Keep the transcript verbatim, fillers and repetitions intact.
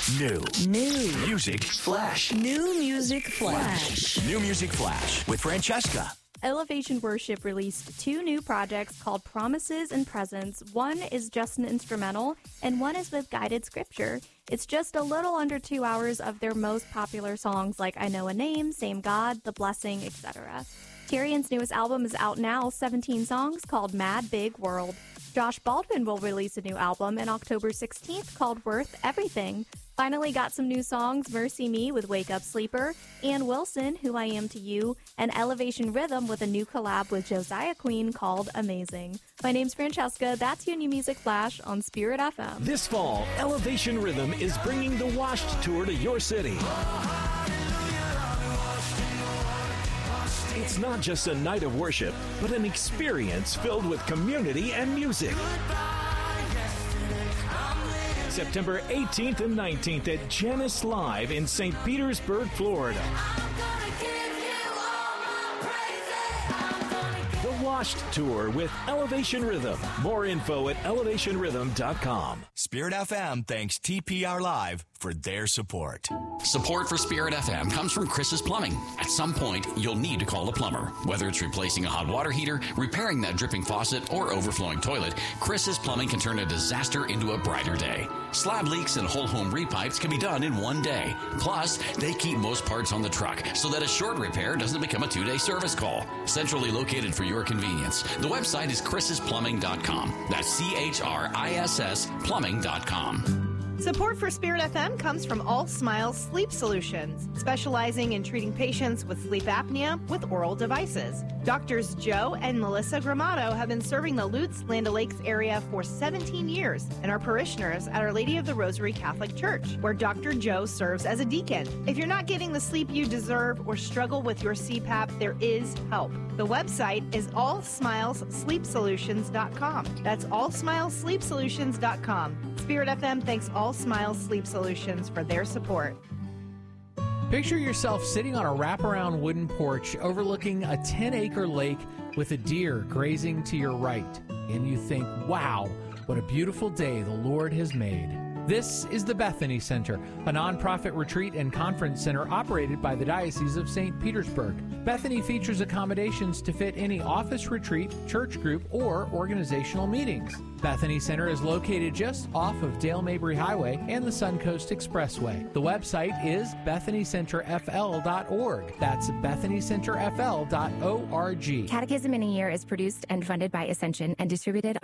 New. New. Music Flash. New Music Flash. New Music Flash with Francesca. Elevation Worship released two new projects called Promises and Presence. One is just an instrumental, and one is with guided scripture. It's just a little under two hours of their most popular songs like I Know a Name, Same God, The Blessing, et cetera. Tyrion's newest album is out now, seventeen songs, called Mad Big World. Josh Baldwin will release a new album on October sixteenth called Worth Everything. Finally got some new songs, Mercy Me with Wake Up Sleeper, Ann Wilson, Who I Am to You, and Elevation Rhythm with a new collab with Josiah Queen called Amazing. My name's Francesca. That's your New Music Flash on Spirit F M. This fall, Elevation Rhythm is bringing the Washed Tour to your city. It's not just a night of worship, but an experience filled with community and music. September eighteenth and nineteenth at Janice Live in Saint Petersburg, Florida. The Washed Tour with Elevation Rhythm. More info at elevation rhythm dot com. Spirit F M thanks T P R Live for their support. Support for Spirit F M comes from Chris's Plumbing. At some point, you'll need to call a plumber. Whether it's replacing a hot water heater, repairing that dripping faucet, or overflowing toilet, Chris's Plumbing can turn a disaster into a brighter day. Slab leaks and whole home repipes can be done in one day. Plus, they keep most parts on the truck so that a short repair doesn't become a two-day service call. Centrally located for your convenience. The website is chris's plumbing dot com. That's C H R I S S plumbing dot com. Support for Spirit F M comes from All Smiles Sleep Solutions, specializing in treating patients with sleep apnea with oral devices. Doctors Joe and Melissa Gramato have been serving the Lutz, Land O'Lakes area for seventeen years and are parishioners at Our Lady of the Rosary Catholic Church, where Doctor Joe serves as a deacon. If you're not getting the sleep you deserve or struggle with your C PAP, there is help. The website is all smiles sleep solutions dot com. That's all smiles sleep solutions dot com. Spirit F M thanks All Smiles Sleep Solutions for their support. Picture yourself sitting on a wraparound wooden porch overlooking a ten-acre lake with a deer grazing to your right. And you think, wow, what a beautiful day the Lord has made. This is the Bethany Center, a nonprofit retreat and conference center operated by the Diocese of Saint Petersburg. Bethany features accommodations to fit any office retreat, church group, or organizational meetings. Bethany Center is located just off of Dale Mabry Highway and the Suncoast Expressway. The website is bethany center f l dot org. That's bethany center f l dot org. Catechism in a Year is produced and funded by Ascension and distributed